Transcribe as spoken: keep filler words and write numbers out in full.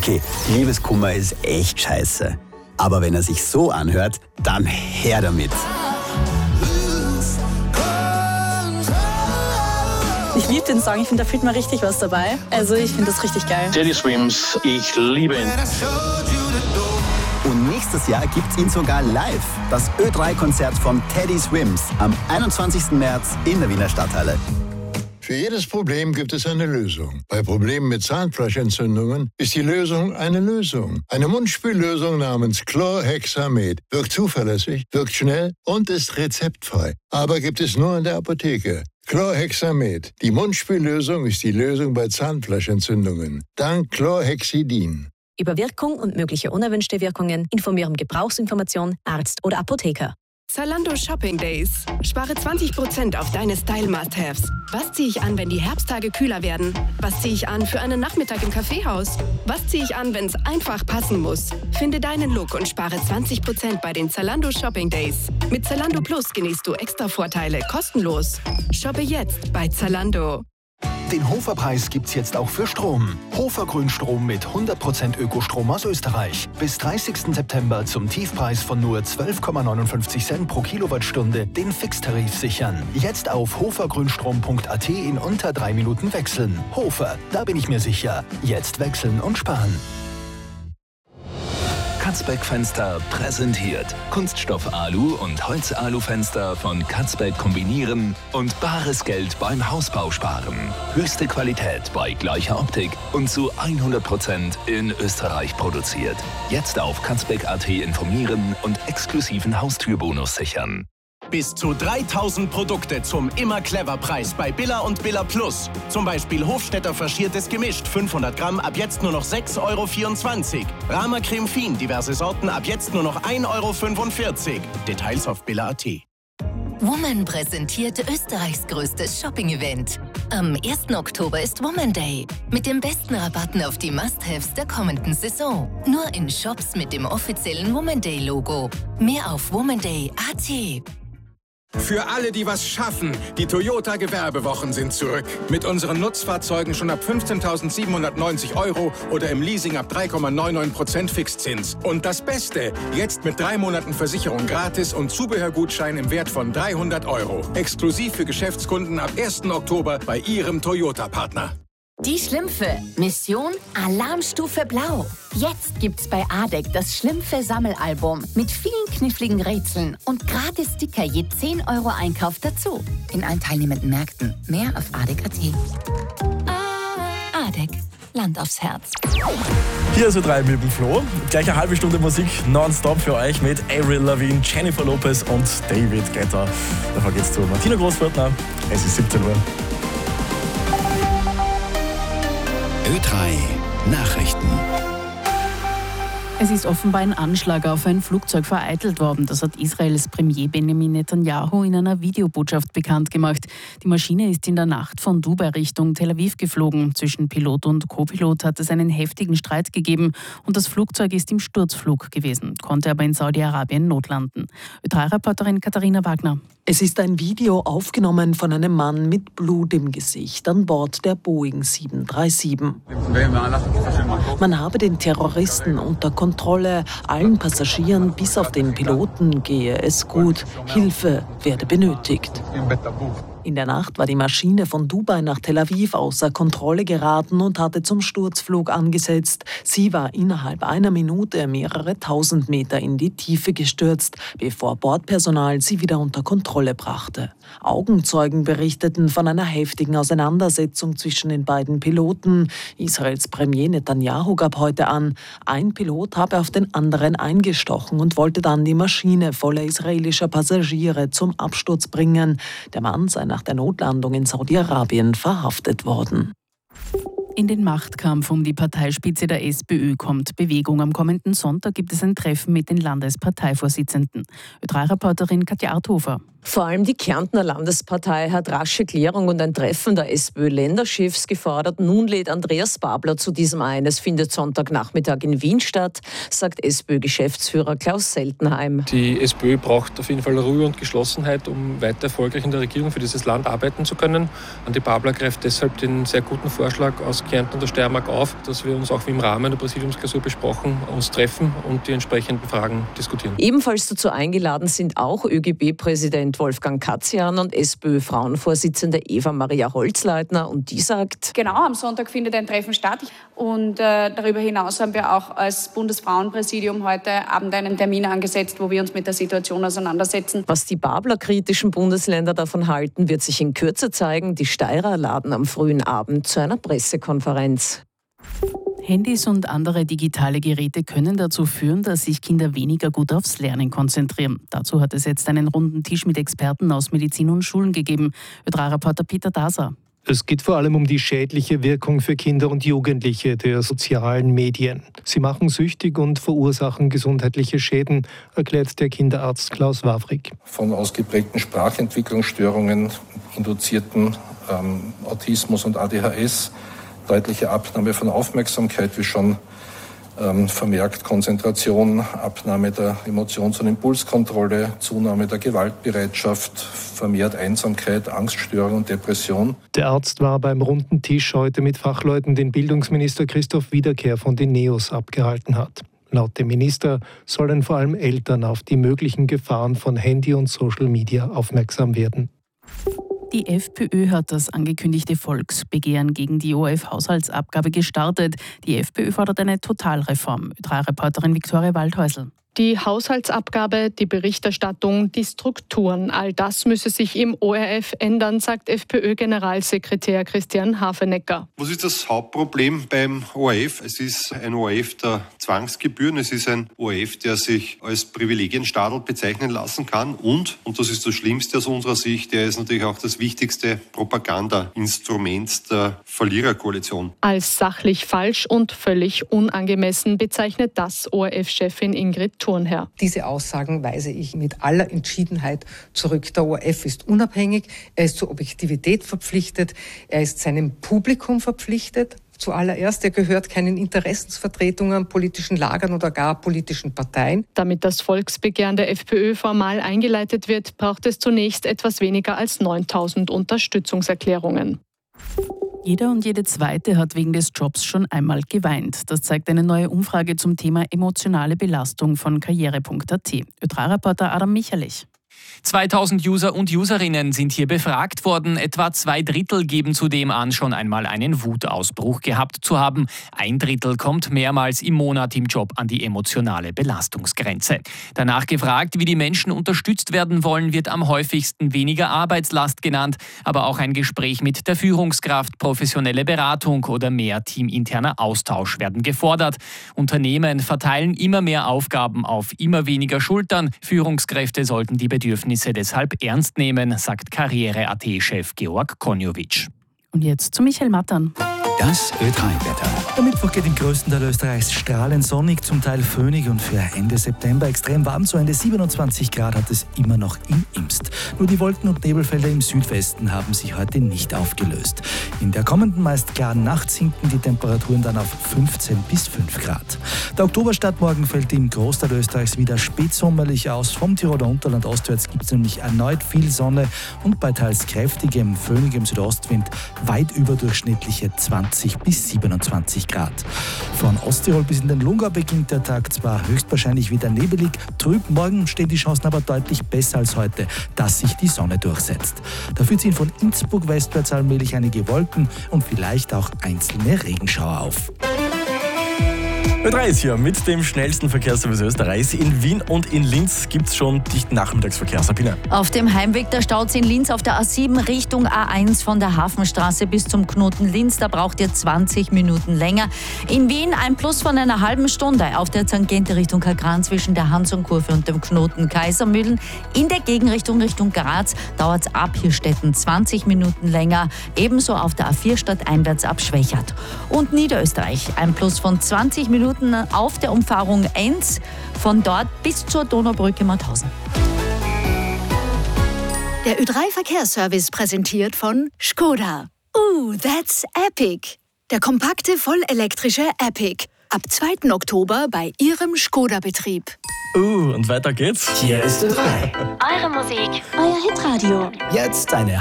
Okay, Liebeskummer ist echt scheiße. Aber wenn er sich so anhört, dann her damit. Ich liebe den Song, ich finde, da fühlt man richtig was dabei. Also ich finde das richtig geil. Teddy Swims, ich liebe ihn. Und nächstes Jahr gibt's ihn sogar live. Das Ö drei Konzert von Teddy Swims am einundzwanzigsten März in der Wiener Stadthalle. Für jedes Problem gibt es eine Lösung. Bei Problemen mit Zahnfleischentzündungen ist die Lösung eine Lösung. Eine Mundspüllösung namens Chlorhexamed. Wirkt zuverlässig, wirkt schnell und ist rezeptfrei. Aber gibt es nur in der Apotheke. Chlorhexamed. Die Mundspüllösung ist die Lösung bei Zahnfleischentzündungen. Dank Chlorhexidin. Über Wirkung und mögliche unerwünschte Wirkungen informieren Gebrauchsinformation, Arzt oder Apotheker. Zalando Shopping Days. Spare zwanzig Prozent auf deine Style-Must-Haves. Was ziehe ich an, wenn die Herbsttage kühler werden? Was ziehe ich an für einen Nachmittag im Kaffeehaus? Was ziehe ich an, wenn es einfach passen muss? Finde deinen Look und spare zwanzig Prozent bei den Zalando Shopping Days. Mit Zalando Plus genießt du extra Vorteile kostenlos. Shoppe jetzt bei Zalando. Den Hofer-Preis gibt's jetzt auch für Strom. Hofer Grünstrom mit hundert Prozent Ökostrom aus Österreich. Bis dreißigsten September zum Tiefpreis von nur zwölf Komma neunundfünfzig Cent pro Kilowattstunde den Fixtarif sichern. Jetzt auf hofergrünstrom punkt a t in unter drei Minuten wechseln. Hofer, da bin ich mir sicher. Jetzt wechseln und sparen. Katzbeck Fenster präsentiert Kunststoff Alu und Holz Alu-Fenster von Katzbeck kombinieren und bares Geld beim Hausbau sparen. Höchste Qualität bei gleicher Optik und zu hundert Prozent in Österreich produziert. Jetzt auf katzbeck punkt a t informieren und exklusiven Haustürbonus sichern. Bis zu dreitausend Produkte zum Immer-Clever-Preis bei Billa und Billa Plus. Zum Beispiel Hofstetter faschiertes Gemischt, fünfhundert Gramm, ab jetzt nur noch sechs Euro vierundzwanzig. Rama Creme Fin, diverse Sorten, ab jetzt nur noch ein Euro fünfundvierzig. Details auf billa punkt a t. Woman präsentiert Österreichs größtes Shopping-Event. Am ersten Oktober ist Woman Day. Mit den besten Rabatten auf die Must-Haves der kommenden Saison. Nur in Shops mit dem offiziellen Woman Day-Logo. Mehr auf womanday punkt a t. Für alle, die was schaffen, die Toyota Gewerbewochen sind zurück. Mit unseren Nutzfahrzeugen schon ab fünfzehntausendsiebenhundertneunzig Euro oder im Leasing ab drei Komma neunundneunzig Prozent Fixzins. Und das Beste, jetzt mit drei Monaten Versicherung gratis und Zubehörgutschein im Wert von dreihundert Euro. Exklusiv für Geschäftskunden ab ersten Oktober bei Ihrem Toyota-Partner. Die Schlümpfe. Mission Alarmstufe Blau. Jetzt gibt's bei Adek das Schlümpfe-Sammelalbum mit vielen kniffligen Rätseln und gratis Sticker je zehn Euro Einkauf dazu. In allen teilnehmenden Märkten. Mehr auf adek punkt a t. Adek. Land aufs Herz. Hier ist Ö drei mit dem Flo. Gleich eine halbe Stunde Musik nonstop für euch mit Avril Lavigne, Jennifer Lopez und David Guetta. Davor geht's zu Martina Großpförtner. Es ist siebzehn Uhr. Ö drei Nachrichten. Es ist offenbar ein Anschlag auf ein Flugzeug vereitelt worden. Das hat Israels Premier Benjamin Netanyahu in einer Videobotschaft bekannt gemacht. Die Maschine ist in der Nacht von Dubai Richtung Tel Aviv geflogen. Zwischen Pilot und Co-Pilot hat es einen heftigen Streit gegeben und das Flugzeug ist im Sturzflug gewesen, konnte aber in Saudi-Arabien notlanden. Ö drei Reporterin Katharina Wagner. Es ist ein Video aufgenommen von einem Mann mit Blut im Gesicht an Bord der Boeing sieben drei sieben. Man habe den Terroristen unter Kontrolle, allen Passagieren bis auf den Piloten gehe es gut, Hilfe werde benötigt. In der Nacht war die Maschine von Dubai nach Tel Aviv außer Kontrolle geraten und hatte zum Sturzflug angesetzt. Sie war innerhalb einer Minute mehrere tausend Meter in die Tiefe gestürzt, bevor Bordpersonal sie wieder unter Kontrolle brachte. Augenzeugen berichteten von einer heftigen Auseinandersetzung zwischen den beiden Piloten. Israels Premier Netanyahu gab heute an, ein Pilot habe auf den anderen eingestochen und wollte dann die Maschine voller israelischer Passagiere zum Absturz bringen. Der Mann sei nach der Notlandung in Saudi-Arabien verhaftet worden. In den Machtkampf um die Parteispitze der SPÖ kommt Bewegung. Am kommenden Sonntag gibt es ein Treffen mit den Landesparteivorsitzenden. Ö drei Reporterin Katja Arthofer. Vor allem die Kärntner Landespartei hat rasche Klärung und ein Treffen der SPÖ-Länderchefs gefordert. Nun lädt Andreas Babler zu diesem ein. Es findet Sonntagnachmittag in Wien statt, sagt SPÖ-Geschäftsführer Klaus Seltenheim. Die SPÖ braucht auf jeden Fall Ruhe und Geschlossenheit, um weiter erfolgreich in der Regierung für dieses Land arbeiten zu können. Und die Babler greift deshalb den sehr guten Vorschlag aus Kärnten und der Steiermark auf, dass wir uns auch wie im Rahmen der Präsidiumsklausur besprochen uns treffen und die entsprechenden Fragen diskutieren. Ebenfalls dazu eingeladen sind auch ÖGB-Präsident Wolfgang Katzian und SPÖ-Frauenvorsitzende Eva-Maria Holzleitner. Und die sagt: Genau, am Sonntag findet ein Treffen statt. Und äh, darüber hinaus haben wir auch als Bundesfrauenpräsidium heute Abend einen Termin angesetzt, wo wir uns mit der Situation auseinandersetzen. Was die Babler-kritischen Bundesländer davon halten, wird sich in Kürze zeigen. Die Steirer laden am frühen Abend zu einer Pressekonferenz. Handys und andere digitale Geräte können dazu führen, dass sich Kinder weniger gut aufs Lernen konzentrieren. Dazu hat es jetzt einen runden Tisch mit Experten aus Medizin und Schulen gegeben. Ö drei Reporter Peter Daser. Es geht vor allem um die schädliche Wirkung für Kinder und Jugendliche der sozialen Medien. Sie machen süchtig und verursachen gesundheitliche Schäden, erklärt der Kinderarzt Klaus Wawrig. Von ausgeprägten Sprachentwicklungsstörungen, induzierten ähm, Autismus und A D H S, deutliche Abnahme von Aufmerksamkeit, wie schon ähm, vermerkt Konzentration, Abnahme der Emotions- und Impulskontrolle, Zunahme der Gewaltbereitschaft, vermehrt Einsamkeit, Angststörung und Depression. Der Arzt war beim runden Tisch heute mit Fachleuten, den Bildungsminister Christoph Wiederkehr von den NEOS abgehalten hat. Laut dem Minister sollen vor allem Eltern auf die möglichen Gefahren von Handy und Social Media aufmerksam werden. Die FPÖ hat das angekündigte Volksbegehren gegen die O R F-Haushaltsabgabe gestartet. Die FPÖ fordert eine Totalreform. Ö drei Reporterin Viktoria Waldhäusl. Die Haushaltsabgabe, die Berichterstattung, die Strukturen, all das müsse sich im O R F ändern, sagt FPÖ-Generalsekretär Christian Hafenecker. Was ist das Hauptproblem beim O R F? Es ist ein O R F der Zwangsgebühren, es ist ein O R F, der sich als Privilegienstadel bezeichnen lassen kann und, und das ist das Schlimmste aus unserer Sicht, der ist natürlich auch das wichtigste Propagandainstrument der Verliererkoalition. Als sachlich falsch und völlig unangemessen bezeichnet das O R F-Chefin Ingrid Thurnherr. Diese Aussagen weise ich mit aller Entschiedenheit zurück. Der O R F ist unabhängig, er ist zur Objektivität verpflichtet, er ist seinem Publikum verpflichtet. Zuallererst, er gehört keinen Interessensvertretungen, politischen Lagern oder gar politischen Parteien. Damit das Volksbegehren der FPÖ formal eingeleitet wird, braucht es zunächst etwas weniger als neuntausend Unterstützungserklärungen. Jeder und jede Zweite hat wegen des Jobs schon einmal geweint. Das zeigt eine neue Umfrage zum Thema emotionale Belastung von karriere punkt a t. Ö drei Reporter Adam Michalich. zweitausend User und Userinnen sind hier befragt worden. Etwa zwei Drittel geben zudem an, schon einmal einen Wutausbruch gehabt zu haben. Ein Drittel kommt mehrmals im Monat im Job an die emotionale Belastungsgrenze. Danach gefragt, wie die Menschen unterstützt werden wollen, wird am häufigsten weniger Arbeitslast genannt, aber auch ein Gespräch mit der Führungskraft, professionelle Beratung oder mehr teaminterner Austausch werden gefordert. Unternehmen verteilen immer mehr Aufgaben auf immer weniger Schultern. Führungskräfte sollten die Bedürfnisse deshalb ernst nehmen, sagt karriere punkt a t-Chef Georg Konjovic. Und jetzt zu Michael Mattern. Das Ö drei Wetter. Der Mittwoch geht im größten Teil Österreichs strahlend sonnig, zum Teil föhnig und für Ende September extrem warm. Zu Ende siebenundzwanzig Grad hat es immer noch in Imst. Nur die Wolken- und Nebelfelder im Südwesten haben sich heute nicht aufgelöst. In der kommenden meist klaren Nacht sinken die Temperaturen dann auf fünfzehn bis fünf Grad. Der Oktoberstart morgen fällt im Großteil Österreichs wieder spätsommerlich aus. Vom Tiroler Unterland ostwärts gibt es nämlich erneut viel Sonne und bei teils kräftigem, föhnigem Südostwind weit überdurchschnittliche zwanzig bis siebenundzwanzig Grad. Von Osttirol bis in den Lungau beginnt der Tag zwar höchstwahrscheinlich wieder nebelig, trüb. Morgen stehen die Chancen aber deutlich besser als heute, dass sich die Sonne durchsetzt. Dafür ziehen von Innsbruck westwärts allmählich einige Wolken und vielleicht auch einzelne Regenschauer auf. Ö drei ist hier mit dem schnellsten Verkehrsservice Österreichs. In Wien und in Linz gibt es schon dichten Nachmittagsverkehr. Sabine. Auf dem Heimweg der Staus in Linz auf der A sieben Richtung A eins von der Hafenstraße bis zum Knoten Linz. Da braucht ihr zwanzig Minuten länger. In Wien ein Plus von einer halben Stunde auf der Tangente Richtung Kagran zwischen der Hansonkurve und dem Knoten Kaisermühlen. In der Gegenrichtung Richtung Graz dauert es ab Hirstetten zwanzig Minuten länger. Ebenso auf der A vier stadteinwärts ab Schwächert. Und Niederösterreich ein Plus von zwanzig Minuten auf der Umfahrung Enns, von dort bis zur Donaubrücke Mauthausen. Der Ö drei Verkehrsservice präsentiert von Skoda. Ooh, that's epic. Der kompakte, vollelektrische Epic. Ab zweiten Oktober bei Ihrem Skoda-Betrieb. Uh, und weiter geht's. Hier ist Ö drei. Eure Musik, euer Hitradio. Jetzt eine